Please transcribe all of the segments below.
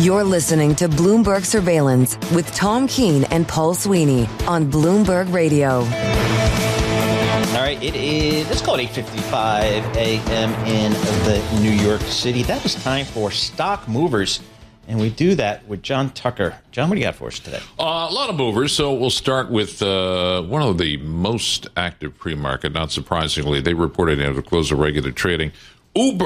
You're listening to Bloomberg Surveillance with Tom Keene and Paul Sweeney on Bloomberg Radio. All right, it is, let's call it 8:55 a.m. in the New York City. That is time for Stock Movers, and we do that with John Tucker. John, what do you got for us today? A lot of movers, so we'll start with one of the most active pre-market, not surprisingly. They reported at the close of regular trading. Uber,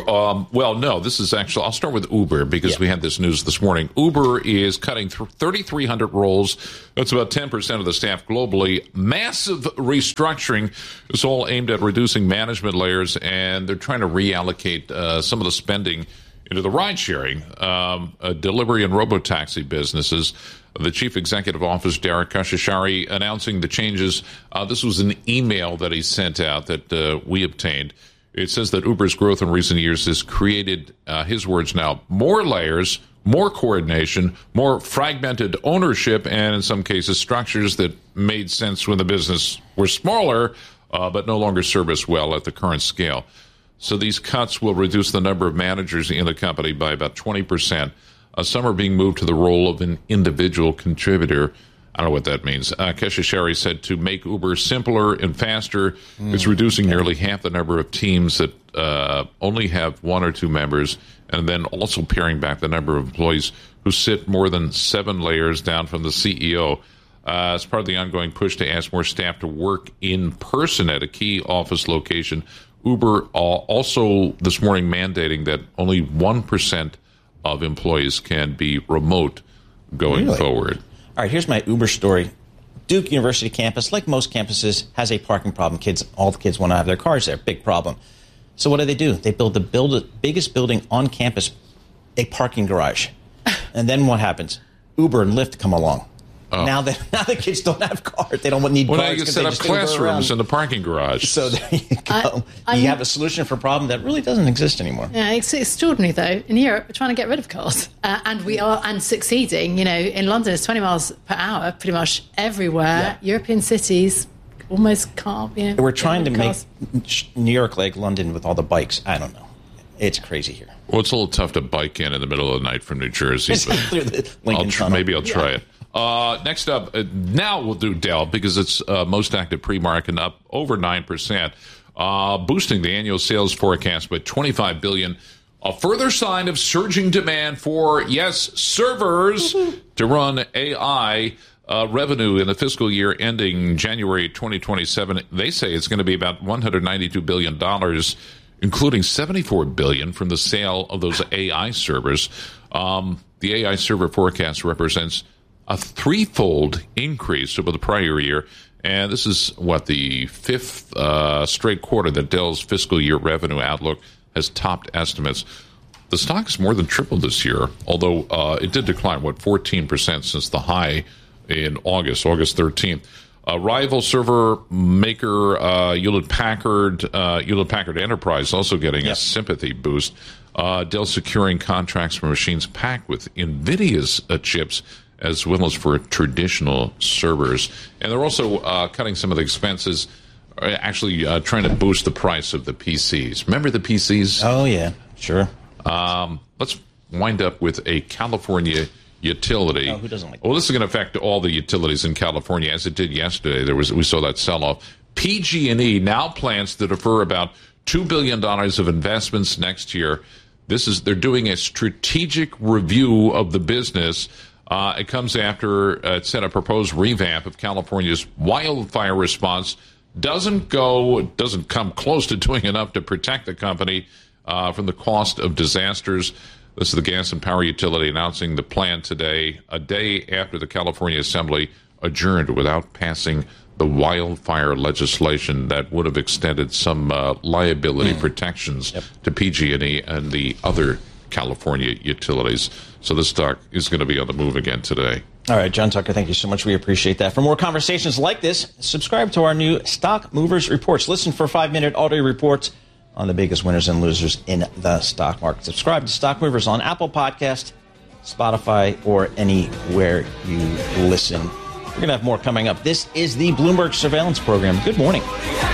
this is actually, I'll start with Uber because we had this news this morning. Uber is cutting 3,300 roles. That's about 10% of the staff globally. Massive restructuring. It's all aimed at reducing management layers, and they're trying to reallocate some of the spending into the ride-sharing, delivery and robotaxi businesses. The chief executive officer, Dara Khosrowshahi, announcing the changes. This was an email that he sent out that we obtained. It says that Uber's growth in recent years has created, his words now, more layers, more coordination, more fragmented ownership, and in some cases structures that made sense when the business were smaller, but no longer serve us well at the current scale. So these cuts will reduce the number of managers in the company by about 20%. Some are being moved to the role of an individual contributor. I don't know what that means. Khosrowshahi said to make Uber simpler and faster, it's reducing nearly half the number of teams that only have one or two members, and then also paring back the number of employees who sit more than 7 layers down from the CEO. As part of the ongoing push to ask more staff to work in person at a key office location, Uber also this morning mandating that only 1% of employees can be remote going forward. All right, here's my Uber story. Duke University campus, like most campuses, has a parking problem. All the kids want to have their cars there. Big problem. So what do? They build the biggest building on campus, a parking garage. And then what happens? Uber and Lyft come along. Now the kids don't have cars. They don't need cars. Well, now you can set up classrooms in the parking garage. So there you go. You have a solution for a problem that really doesn't exist anymore. Yeah, it's extraordinary, though. In Europe, we're trying to get rid of cars. And we are, and succeeding. You know, in London, it's 20 miles per hour pretty much everywhere. Yeah. European cities almost can't. You know, we're trying to make New York like London with all the bikes. I don't know. It's crazy here. Well, it's a little tough to bike in the middle of the night from New Jersey. Maybe I'll try it. Next up, now we'll do Dell because it's most active pre-market up over 9%, boosting the annual sales forecast by $25 billion. A further sign of surging demand for, servers to run AI revenue in the fiscal year ending January 2027. They say it's going to be about $192 billion, including $74 billion from the sale of those AI servers. The AI server forecast represents a threefold increase over the prior year. And this is, the fifth straight quarter that Dell's fiscal year revenue outlook has topped estimates. The stock has more than tripled this year, although it did decline, 14% since the high in August 13th. Rival server maker Hewlett-Packard Enterprise also getting a sympathy boost. Dell securing contracts for machines packed with NVIDIA's chips, as well as for traditional servers. And they're also cutting some of the expenses, actually trying to boost the price of the PCs. Remember the PCs? Oh, yeah, sure. Let's wind up with a California utility. Oh, who doesn't like that? Well, this is going to affect all the utilities in California, as it did yesterday. We saw that sell-off. PG&E now plans to defer about $2 billion of investments next year. They're doing a strategic review of the business. It comes after it said a proposed revamp of California's wildfire response doesn't come close to doing enough to protect the company from the cost of disasters. This is the gas and power utility announcing the plan today, a day after the California Assembly adjourned without passing the wildfire legislation that would have extended some liability protections to PG&E and the other California utilities. So this stock is going to be on the move again today. All right, John Tucker, thank you so much. We appreciate that. For more conversations like this, subscribe to our new Stock Movers Reports. Listen for 5-minute audio reports on the biggest winners and losers in the stock market. Subscribe to Stock Movers on Apple Podcast, Spotify, or anywhere you listen. We're going to have more coming up. This is the Bloomberg Surveillance Program. Good morning.